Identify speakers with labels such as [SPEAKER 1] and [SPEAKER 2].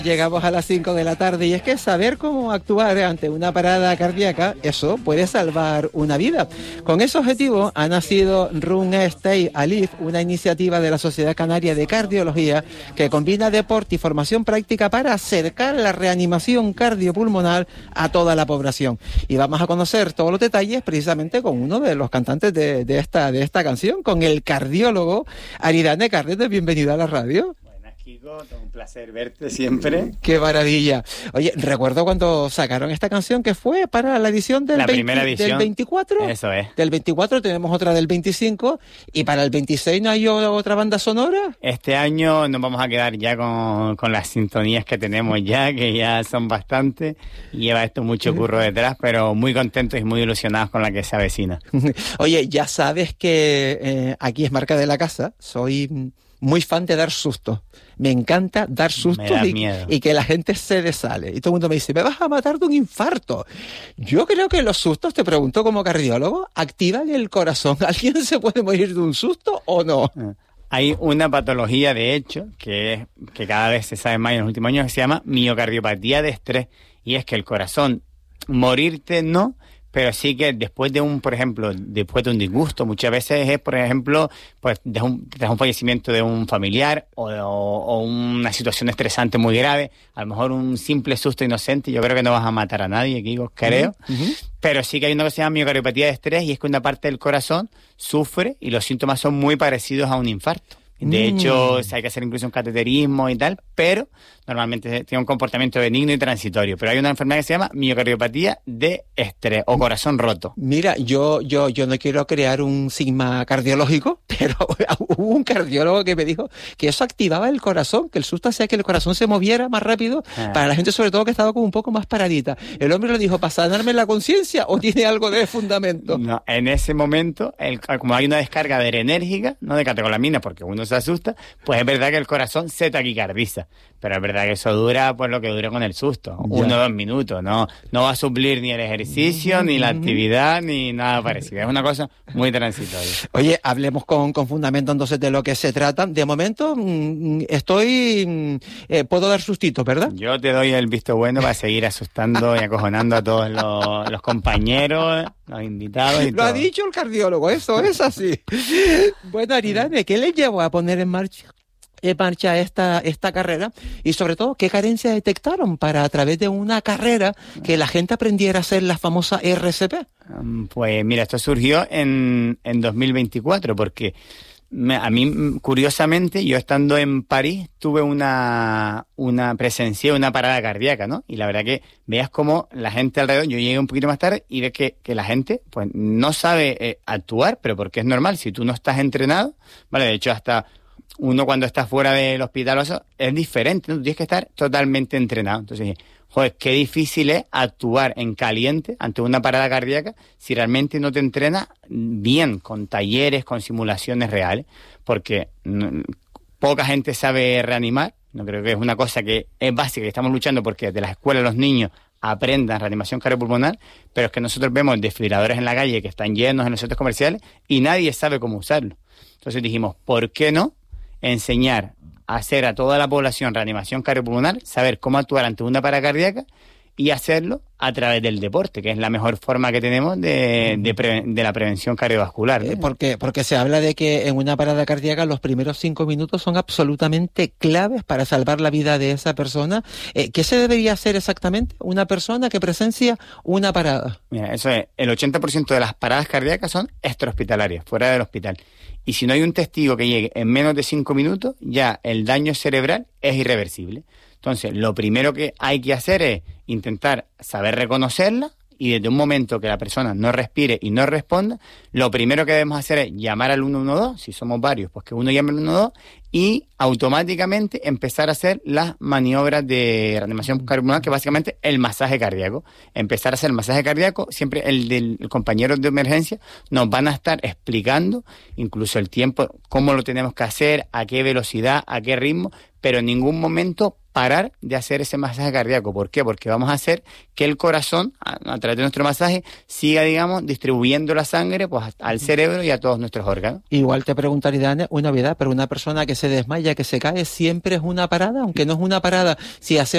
[SPEAKER 1] Llegamos a las 5 de la tarde y es que saber cómo actuar ante una parada cardíaca, eso puede salvar una vida. Con ese objetivo ha nacido Run Stay Alive, una iniciativa de la Sociedad Canaria de Cardiología que combina deporte y formación práctica para acercar la reanimación cardiopulmonar a toda la población. Y vamos a conocer todos los detalles precisamente con uno de los cantantes de esta canción, con el cardiólogo Aridane Carrete. Bienvenido a la radio.
[SPEAKER 2] Kiko, un placer verte siempre.
[SPEAKER 1] ¡Qué maravilla! Oye, recuerdo cuando sacaron esta canción que fue para la edición del,
[SPEAKER 2] primera edición
[SPEAKER 1] del 24.
[SPEAKER 2] Eso es.
[SPEAKER 1] Del 24 tenemos otra del 25 y para el 26 ¿no hay otra banda sonora?
[SPEAKER 2] Este año nos vamos a quedar ya con las sintonías que tenemos ya, que ya son bastantes. Lleva esto mucho curro detrás, pero muy contentos y muy ilusionados con la que se avecina.
[SPEAKER 1] Oye, ya sabes que aquí es marca de la casa. Soy muy fan de dar sustos. Me encanta dar sustos y que la gente se desale. Y todo el mundo me dice, me vas a matar de un infarto. Yo creo que los sustos, te pregunto como cardiólogo, activan el corazón. ¿Alguien se puede morir de un susto o no?
[SPEAKER 2] Hay una patología, de hecho, que cada vez se sabe más en los últimos años, que se llama miocardiopatía de estrés. Y es que el corazón, morirte no, pero sí que después de después de un disgusto, muchas veces es, por ejemplo, pues tras un fallecimiento de un familiar o una situación estresante muy grave, a lo mejor un simple susto inocente, yo creo que no vas a matar a nadie, Kiko, creo, pero sí que hay una cosa que se llama miocardiopatía de estrés y es que una parte del corazón sufre y los síntomas son muy parecidos a un infarto. De hecho, hay que hacer incluso un cateterismo y tal, pero normalmente tiene un comportamiento benigno y transitorio. Pero hay una enfermedad que se llama miocardiopatía de estrés o corazón roto.
[SPEAKER 1] Mira, yo no quiero crear un sigma cardiológico, pero hubo un cardiólogo que me dijo que eso activaba el corazón, que el susto hacía que el corazón se moviera más rápido para la gente sobre todo que estaba como un poco más paradita. El hombre le dijo, ¿para sanarme la conciencia o tiene algo de fundamento?
[SPEAKER 2] No, en ese momento, como hay una descarga adrenérgica, no de catecolamina, porque uno se asusta, pues es verdad que el corazón se taquicardiza, pero es verdad que eso dura pues lo que dura con el susto, 1 o 2 minutos, no va a suplir ni el ejercicio, ni la actividad, ni nada parecido, es una cosa muy transitoria.
[SPEAKER 1] Oye, hablemos con fundamento entonces de lo que se trata. De momento puedo dar sustitos, ¿verdad?
[SPEAKER 2] Yo te doy el visto bueno para seguir asustando y acojonando a todos los compañeros, los invitados y
[SPEAKER 1] Lo
[SPEAKER 2] todo.
[SPEAKER 1] ha dicho el cardiólogo, eso es así. Bueno, Aridane, ¿qué le llevó a poner en marcha esta carrera? Y sobre todo, ¿qué carencias detectaron para a través de una carrera que la gente aprendiera a hacer la famosa RCP?
[SPEAKER 2] Pues mira, esto surgió en 2024 porque a mí, curiosamente, yo estando en París tuve presencié una parada cardíaca, ¿no? Y la verdad que veas cómo la gente alrededor, yo llegué un poquito más tarde y ves que la gente pues no sabe actuar, pero porque es normal, si tú no estás entrenado, ¿vale? De hecho, hasta uno cuando está fuera del hospital o eso, es diferente, ¿no? Tú tienes que estar totalmente entrenado. Entonces, joder, qué difícil es actuar en caliente ante una parada cardíaca si realmente no te entrenas bien, con talleres, con simulaciones reales, porque poca gente sabe reanimar. No creo que es una cosa que es básica, que estamos luchando porque desde las escuelas los niños aprendan reanimación cardiopulmonar, pero es que nosotros vemos desfibriladores en la calle que están llenos en los centros comerciales y nadie sabe cómo usarlo. Entonces dijimos, ¿por qué no enseñar a hacer a toda la población reanimación cardiopulmonar, saber cómo actuar ante una parada cardíaca y hacerlo a través del deporte, que es la mejor forma que tenemos de la prevención cardiovascular, ¿no?
[SPEAKER 1] Porque se habla de que en una parada cardíaca los primeros 5 minutos son absolutamente claves para salvar la vida de esa persona. ¿Qué se debería hacer exactamente una persona que presencia una parada?
[SPEAKER 2] Mira, eso es, el 80% de las paradas cardíacas son extrahospitalarias, fuera del hospital. Y si no hay un testigo que llegue en menos de 5 minutos, ya el daño cerebral es irreversible. Entonces, lo primero que hay que hacer es intentar saber reconocerla y desde un momento que la persona no respire y no responda, lo primero que debemos hacer es llamar al 112, si somos varios, pues que uno llame al 112 y automáticamente empezar a hacer las maniobras de reanimación cardiopulmonar, que básicamente el masaje cardíaco. Empezar a hacer el masaje cardíaco, siempre el compañero de emergencia nos van a estar explicando incluso el tiempo, cómo lo tenemos que hacer, a qué velocidad, a qué ritmo, pero en ningún momento parar de hacer ese masaje cardíaco. ¿Por qué? Porque vamos a hacer que el corazón, a través de nuestro masaje, siga, digamos, distribuyendo la sangre pues al cerebro y a todos nuestros órganos.
[SPEAKER 1] Igual te preguntaría, Dani, una novedad, pero una persona que se desmaya, que se cae, siempre es una parada, aunque no es una parada. Si hace